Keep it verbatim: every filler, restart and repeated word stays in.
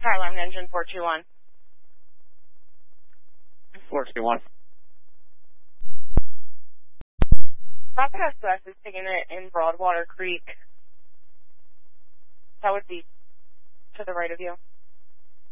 Car alarm engine four two one. four two one. Rapid S O S is taking it in Broadwater Creek. That would be to the right of you.